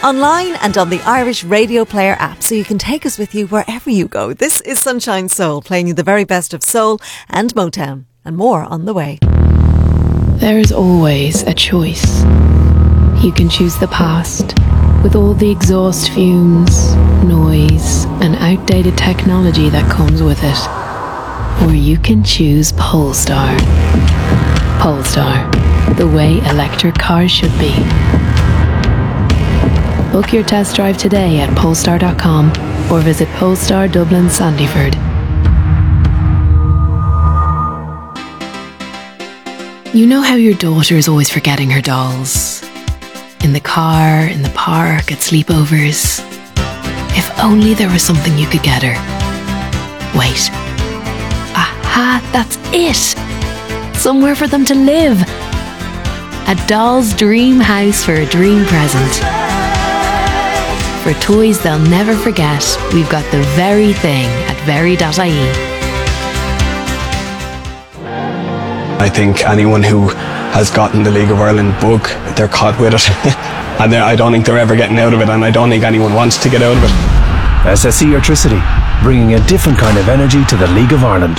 online and on the Irish Radio Player app, so you can take us with you wherever you go. This is Sunshine Soul, playing you the very best of soul and Motown, and more on the way. There is always a choice. You can choose the past, with all the exhaust fumes, noise, and outdated technology that comes with it. Or you can choose Polestar. Polestar, the way electric cars should be. Book your test drive today at polestar.com or visit Polestar Dublin Sandyford. You know how your daughter is always forgetting her dolls? In the car, in the park, at sleepovers. If only there was something you could get her. Wait. Aha, that's it! Somewhere for them to live. A doll's dream house for a dream present. For toys they'll never forget, we've got the very thing at very.ie. I think anyone who has gotten the League of Ireland bug, they're caught with it. And I don't think they're ever getting out of it, and I don't think anyone wants to get out of it. SSE Electricity, bringing a different kind of energy to the League of Ireland.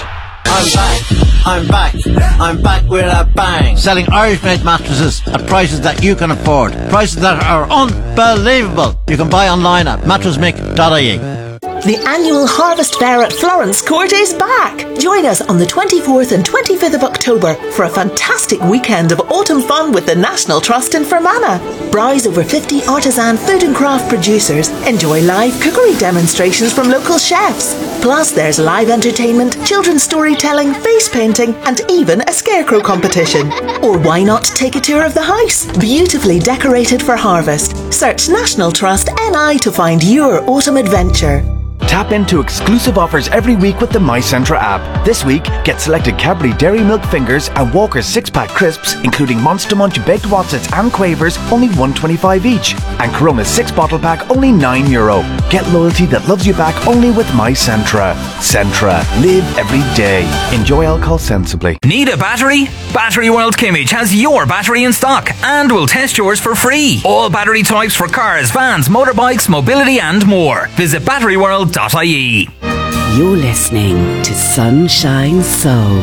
I'm back with a bang. Selling Irish-made mattresses at prices that you can afford. Prices that are unbelievable. You can buy online at mattressmick.ie. The annual Harvest Fair at Florence Court is back. Join us on the 24th and 25th of October for a fantastic weekend of autumn fun with the National Trust in Fermanagh. Browse over 50 artisan food and craft producers. Enjoy live cookery demonstrations from local chefs. Plus there's live entertainment, children's storytelling, face painting and even a scarecrow competition. Or why not take a tour of the house? Beautifully decorated for harvest. Search National Trust NI to find your autumn adventure. Tap into exclusive offers every week with the MyCentra app. This week, get selected Cadbury Dairy Milk Fingers and Walker's 6-pack crisps, including Monster Munch Baked Wotsits and Quavers, only $1.25 each. And Corona's 6-bottle pack, only €9. Get loyalty that loves you back only with MyCentra. Centra. Live every day. Enjoy alcohol sensibly. Need a battery? Battery World Kimmage has your battery in stock and will test yours for free. All battery types for cars, vans, motorbikes, mobility and more. Visit batteryworld.ie. You're listening to Sunshine Soul